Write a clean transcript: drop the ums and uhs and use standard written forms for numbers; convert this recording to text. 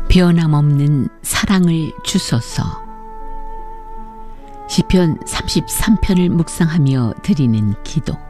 변함없는 사랑을 주소서. 시편 33편을 묵상하며 드리는 기도.